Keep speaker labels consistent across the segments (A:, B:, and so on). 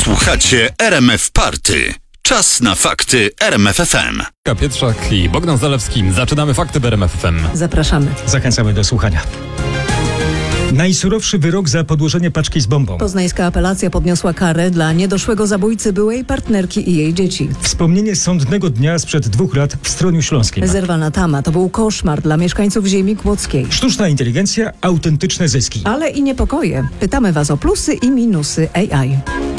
A: Słuchacie RMF Party. Czas na fakty RMF FM.
B: Pietrzak i Bogdan Zalewski. Zaczynamy fakty w RMF FM.
C: Zapraszamy.
D: Zachęcamy do słuchania. Najsurowszy wyrok za podłożenie paczki z bombą.
C: Poznańska apelacja podniosła karę dla niedoszłego zabójcy byłej partnerki i jej dzieci.
D: Wspomnienie sądnego dnia sprzed 2 lat w Stroniu Śląskim.
C: Zerwana tama to był koszmar dla mieszkańców ziemi kłodzkiej.
D: Sztuczna inteligencja, autentyczne zyski.
C: Ale i niepokoje. Pytamy Was o plusy i minusy AI.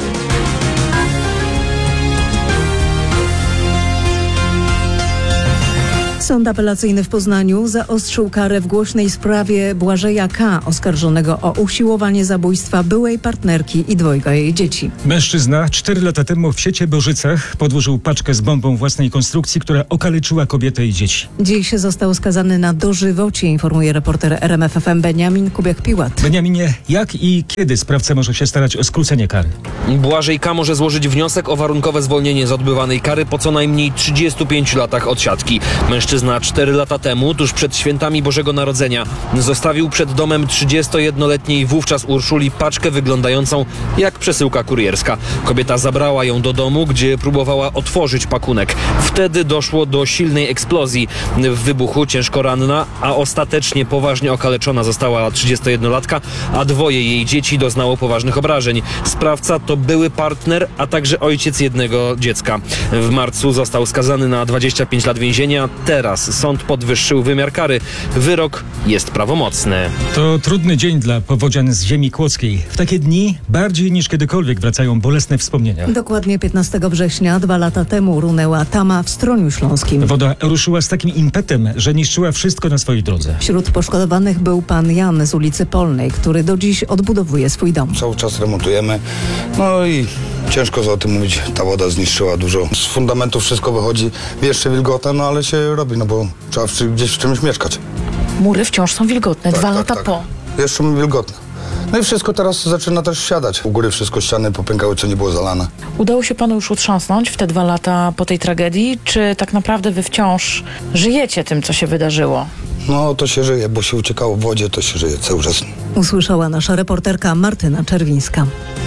C: Sąd apelacyjny w Poznaniu zaostrzył karę w głośnej sprawie Błażeja K., oskarżonego o usiłowanie zabójstwa byłej partnerki i 2 jej dzieci.
D: Mężczyzna 4 lata temu w Sieciebożycach podłożył paczkę z bombą własnej konstrukcji, która okaleczyła kobietę i dzieci.
C: Dziś został skazany na dożywocie, informuje reporter RMF FM Beniamin Kubiak-Piłat.
D: Beniaminie, jak i kiedy sprawca może się starać o skrócenie kary?
E: Błażej K. może złożyć wniosek o warunkowe zwolnienie z odbywanej kary po co najmniej 35 latach odsiadki. Mężczyzna 4 lata temu, tuż przed świętami Bożego Narodzenia, zostawił przed domem 31-letniej wówczas Urszuli paczkę wyglądającą jak przesyłka kurierska. Kobieta zabrała ją do domu, gdzie próbowała otworzyć pakunek. Wtedy doszło do silnej eksplozji. W wybuchu ciężko ranna, a ostatecznie poważnie okaleczona została 31-latka, a 2 jej dzieci doznało poważnych obrażeń. Sprawca to były partner, a także ojciec jednego dziecka. W marcu został skazany na 25 lat więzienia. Teraz sąd podwyższył wymiar kary. Wyrok jest prawomocny.
D: To trudny dzień dla powodzian z ziemi kłodzkiej. W takie dni bardziej niż kiedykolwiek wracają bolesne wspomnienia.
C: Dokładnie 15 września 2 lata temu runęła tama w Stroniu Śląskim.
D: Woda ruszyła z takim impetem, że niszczyła wszystko na swojej drodze.
C: Wśród poszkodowanych był pan Jan z ulicy Polnej, który do dziś odbudowuje swój dom.
F: Cały czas remontujemy, no i ciężko o tym mówić, ta woda zniszczyła dużo. Z fundamentów wszystko wychodzi jeszcze wilgotne, no ale się robi, no bo trzeba gdzieś w czymś mieszkać.
G: Mury wciąż są wilgotne, 2 lata po.
F: Jeszcze wilgotne. No i wszystko teraz zaczyna też siadać. U góry wszystko ściany popękały, co nie było zalane.
G: Udało się panu już utrząsnąć w te 2 lata po tej tragedii? Czy tak naprawdę wy wciąż żyjecie tym, co się wydarzyło?
F: No to się żyje, bo się uciekało w wodzie, to się żyje cały czas.
C: Usłyszała nasza reporterka Martyna Czerwińska.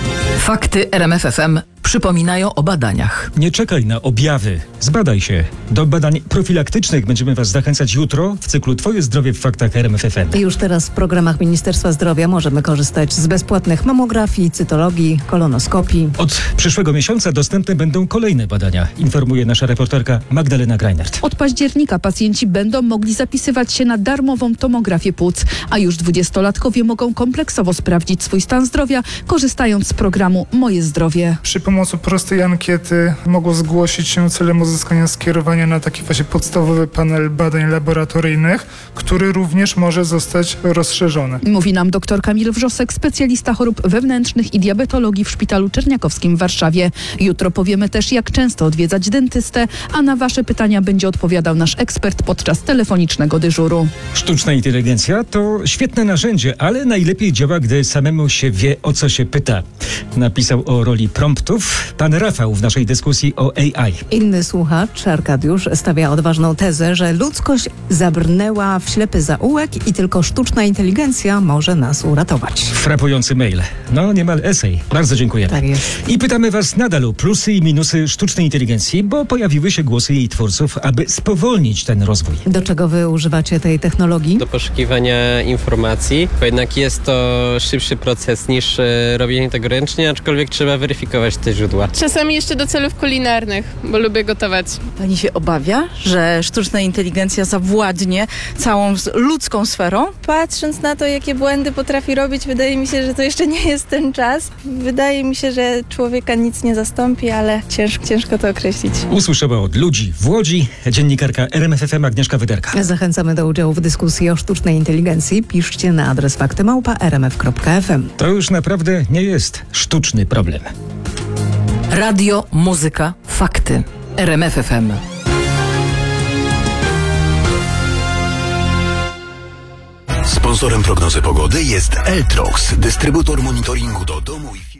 H: Fakty RMF FM przypominają o badaniach.
D: Nie czekaj na objawy. Zbadaj się. Do badań profilaktycznych będziemy Was zachęcać jutro w cyklu Twoje zdrowie w faktach RMF FM.
C: Już teraz w programach Ministerstwa Zdrowia możemy korzystać z bezpłatnych mamografii, cytologii, kolonoskopii.
D: Od przyszłego miesiąca dostępne będą kolejne badania, informuje nasza reporterka Magdalena Greinert.
I: Od października pacjenci będą mogli zapisywać się na darmową tomografię płuc, a już 20-latkowie mogą kompleksowo sprawdzić swój stan zdrowia, korzystając z programu Moje Zdrowie.
J: Przy pomocą prostej ankiety mogą zgłosić się celem uzyskania skierowania na taki właśnie podstawowy panel badań laboratoryjnych, który również może zostać rozszerzony.
I: Mówi nam dr Kamil Wrzosek, specjalista chorób wewnętrznych i diabetologii w Szpitalu Czerniakowskim w Warszawie. Jutro powiemy też, jak często odwiedzać dentystę, a na Wasze pytania będzie odpowiadał nasz ekspert podczas telefonicznego dyżuru.
D: Sztuczna inteligencja to świetne narzędzie, ale najlepiej działa, gdy samemu się wie, o co się pyta. Napisał o roli promptów pan Rafał w naszej dyskusji o AI.
C: Inny słuchacz, Arkadiusz, stawia odważną tezę, że ludzkość zabrnęła w ślepy zaułek i tylko sztuczna inteligencja może nas uratować.
D: Frapujący mail. No, niemal esej. Bardzo dziękujemy.
C: Tak jest.
D: I pytamy Was nadal o plusy i minusy sztucznej inteligencji, bo pojawiły się głosy jej twórców, aby spowolnić ten rozwój.
C: Do czego Wy używacie tej technologii?
K: Do poszukiwania informacji, bo jednak jest to szybszy proces niż robienie tego ręcznie, aczkolwiek trzeba weryfikować te źródła.
L: Czasami jeszcze do celów kulinarnych, bo lubię gotować.
M: Pani się obawia, że sztuczna inteligencja zawładnie całą ludzką sferą?
L: Patrząc na to, jakie błędy potrafi robić, wydaje mi się, że to jeszcze nie jest ten czas. Wydaje mi się, że człowieka nic nie zastąpi, ale ciężko to określić.
D: Usłyszała od ludzi w Łodzi dziennikarka RMF FM Agnieszka Wyderka.
C: Zachęcamy do udziału w dyskusji o sztucznej inteligencji. Piszcie na adres fakty@rmf.fm.
D: To już naprawdę nie jest sztuczny problem.
H: Radio, muzyka, fakty. RMF FM.
A: Sponsorem prognozy pogody jest Eltrox, dystrybutor monitoringu do domu i